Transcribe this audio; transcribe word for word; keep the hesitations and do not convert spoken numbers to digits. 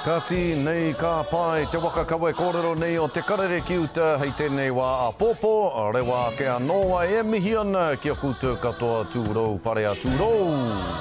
Ka ti nei ka pai te waka kawe kōrero nei o te karere ki uta hei tēnei wā a pōpō, rewa ke anoa e mihi ana ki a koutou katoa tūrou pare a tūrou.